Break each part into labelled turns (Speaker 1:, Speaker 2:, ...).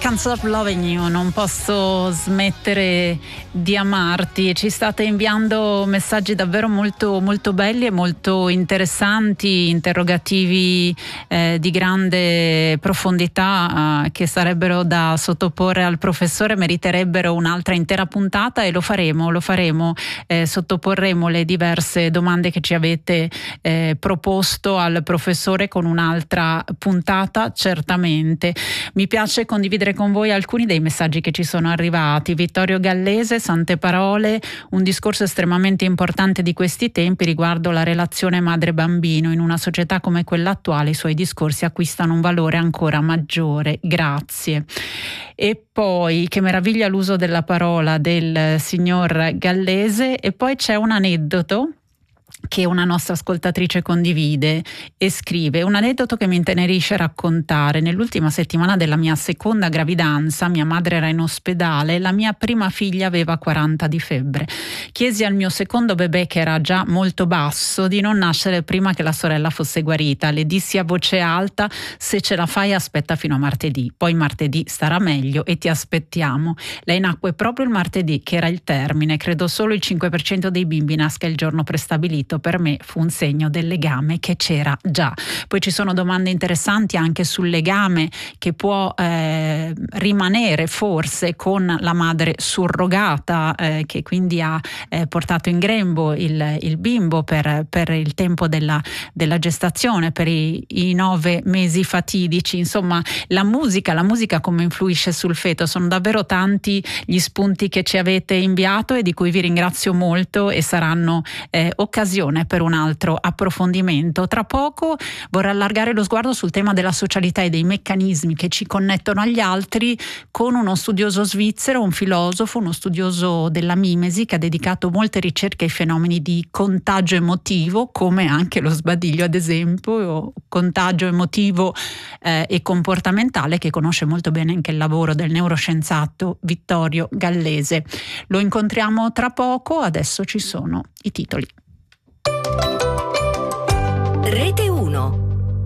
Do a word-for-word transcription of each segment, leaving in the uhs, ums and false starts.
Speaker 1: Can't Stop Loving You, non posso smettere di amarti. Ci state inviando messaggi davvero molto, molto belli e molto interessanti, interrogativi eh, di grande profondità eh, che sarebbero da sottoporre al professore, meriterebbero un'altra intera puntata, e lo faremo, lo faremo, eh, sottoporremo le diverse domande che ci avete eh, proposto al professore con un'altra puntata certamente. Mi piace condividere con voi alcuni dei messaggi che ci sono arrivati. Vittorio Gallese, sante parole, un discorso estremamente importante di questi tempi riguardo la relazione madre-bambino. In una società come quella attuale i suoi discorsi acquistano un valore ancora maggiore. Grazie. E poi, che meraviglia l'uso della parola del signor Gallese. E poi c'è un aneddoto che una nostra ascoltatrice condivide e scrive: un aneddoto che mi intenerisce a raccontare. Nell'ultima settimana della mia seconda gravidanza, mia madre era in ospedale e la mia prima figlia aveva quaranta di febbre. Chiesi al mio secondo bebè, che era già molto basso, di non nascere prima che la sorella fosse guarita. Le dissi a voce alta: se ce la fai aspetta fino a martedì, poi martedì starà meglio e ti aspettiamo. Lei nacque proprio il martedì, che era il termine. Credo solo il cinque per cento dei bimbi nasca il giorno prestabilito. Per me fu un segno del legame che c'era già. Poi ci sono domande interessanti anche sul legame che può eh, rimanere forse con la madre surrogata, eh, che quindi ha eh, portato in grembo il, il bimbo per, per il tempo della, della gestazione, per i, i nove mesi fatidici. Insomma, la musica, la musica come influisce sul feto. Sono davvero tanti gli spunti che ci avete inviato e di cui vi ringrazio molto, e saranno eh, occasione per un altro approfondimento. Tra poco vorrei allargare lo sguardo sul tema della socialità e dei meccanismi che ci connettono agli altri con uno studioso svizzero, un filosofo, uno studioso della mimesi, che ha dedicato molte ricerche ai fenomeni di contagio emotivo, come anche lo sbadiglio ad esempio, o contagio emotivo eh, e comportamentale, che conosce molto bene anche il lavoro del neuroscienziato Vittorio Gallese. Lo incontriamo tra poco, adesso ci sono i titoli.
Speaker 2: Rete uno.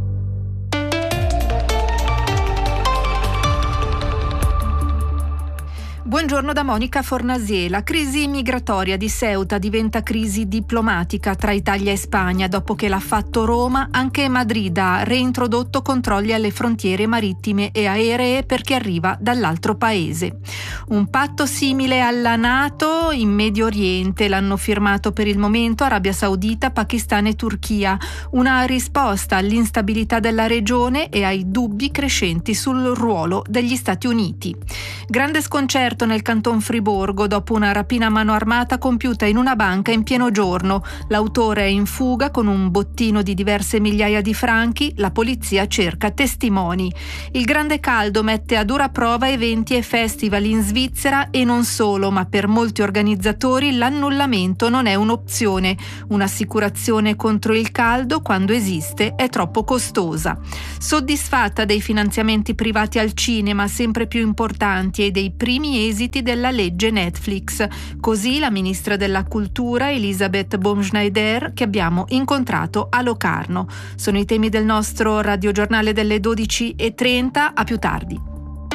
Speaker 3: Buongiorno da Monica Fornasier. La crisi migratoria di Ceuta diventa crisi diplomatica tra Italia e Spagna. Dopo che l'ha fatto Roma, anche Madrid ha reintrodotto controlli alle frontiere marittime e aeree per chi arriva dall'altro paese. Un patto simile alla NATO in Medio Oriente l'hanno firmato per il momento Arabia Saudita, Pakistan e Turchia. Una risposta all'instabilità della regione e ai dubbi crescenti sul ruolo degli Stati Uniti. Grande sconcerto nel canton Friburgo dopo una rapina a mano armata compiuta in una banca in pieno giorno. L'autore è in fuga con un bottino di diverse migliaia di franchi. La polizia cerca testimoni. Il grande caldo mette a dura prova eventi e festival in Svizzera e non solo, ma per molti organizzatori l'annullamento non è un'opzione. Un'assicurazione contro il caldo, quando esiste, è troppo costosa. Soddisfatta dei finanziamenti privati al cinema sempre più importanti e dei primi esiti della legge Netflix. Così la ministra della Cultura Elisabeth Baumschneider, che abbiamo incontrato a Locarno. Sono i temi del nostro radiogiornale delle dodici e trenta. A più tardi.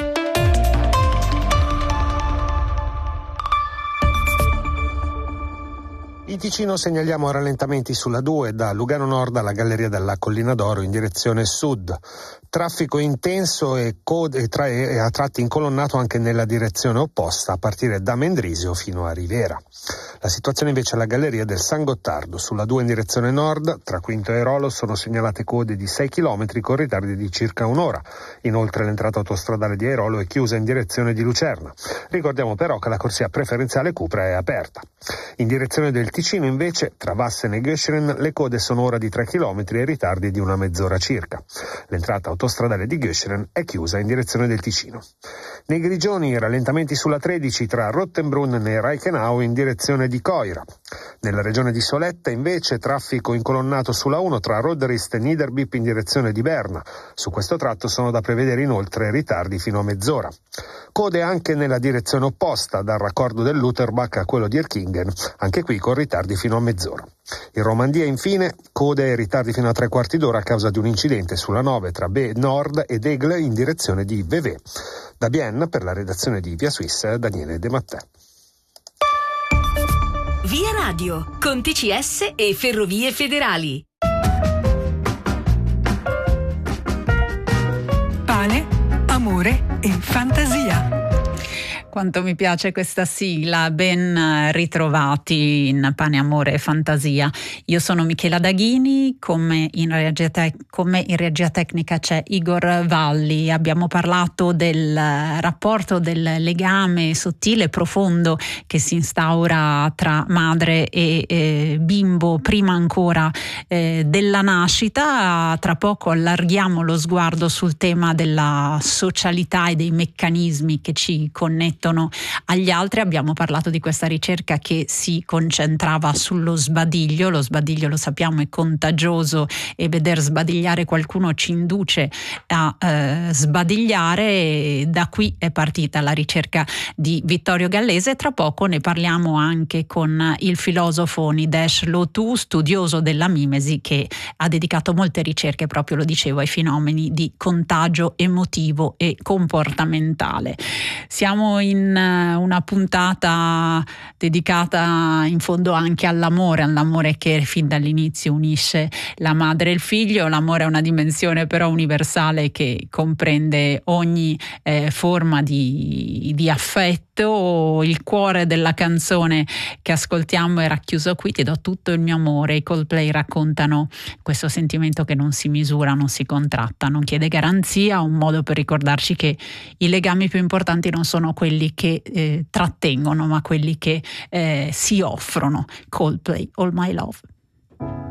Speaker 4: In Ticino segnaliamo rallentamenti sulla due da Lugano Nord alla Galleria della Collina d'Oro in direzione sud. Traffico intenso e, code, tra, e a tratti incolonnato anche nella direzione opposta, a partire da Mendrisio fino a Rivera. La situazione invece alla Galleria del San Gottardo, sulla due in direzione nord, tra Quinto e Rolo sono segnalate code di sei chilometri con ritardi di circa un'ora. Inoltre l'entrata autostradale di Airolo è chiusa in direzione di Lucerna. Ricordiamo però che la corsia preferenziale Cupra è aperta. In direzione del Ticino invece, tra Vassen e Göscheren, le code sono ora di tre chilometri e ritardi di una mezz'ora circa. L'entrata autostradale di Göscheren è chiusa in direzione del Ticino. Nei Grigioni rallentamenti sulla tredici tra Rottenbrunn e Reichenau in direzione di Coira. Nella regione di Soletta invece traffico incolonnato sulla uno tra Roderist e Niederbipp in direzione di Berna. Su questo tratto sono da prevedere inoltre ritardi fino a mezz'ora. Code anche nella direzione opposta, dal raccordo del Lutherbach a quello di Erkingen, anche qui con ritardi fino a mezz'ora. In Romandia, infine, code e ritardi fino a tre quarti d'ora a causa di un incidente sulla nove tra Be Nord ed Aigle in direzione di Vevey. Da Bienne, per la redazione di Via Suisse, Daniele De Mattè.
Speaker 2: Via Radio, con T C S e Ferrovie Federali.
Speaker 5: Pane, amore e fantasia.
Speaker 1: Quanto mi piace questa sigla, ben ritrovati in Pane, Amore e Fantasia. Io sono Michela Daghini, come in regia, te- come in regia tecnica c'è Igor Valli. Abbiamo parlato del rapporto, del legame sottile e profondo che si instaura tra madre e eh, bimbo prima ancora eh, della nascita. Tra poco allarghiamo lo sguardo sul tema della socialità e dei meccanismi che ci connettono agli altri. Abbiamo parlato di questa ricerca che si concentrava sullo sbadiglio. Lo sbadiglio, lo sappiamo, è contagioso e veder sbadigliare qualcuno ci induce a eh, sbadigliare, e da qui è partita la ricerca di Vittorio Gallese. Tra poco ne parliamo anche con il filosofo Nidesh Lotu, studioso della mimesi, che ha dedicato molte ricerche, proprio lo dicevo, ai fenomeni di contagio emotivo e comportamentale. Siamo in in una puntata dedicata in fondo anche all'amore, all'amore che fin dall'inizio unisce la madre e il figlio. L'amore è una dimensione però universale che comprende ogni eh, forma di, di affetto. Il cuore della canzone che ascoltiamo è racchiuso qui: ti do tutto il mio amore. I Coldplay raccontano questo sentimento che non si misura, non si contratta, non chiede garanzia, un modo per ricordarci che i legami più importanti non sono quelli che eh, trattengono, ma quelli che eh, si offrono. Coldplay, All My Love.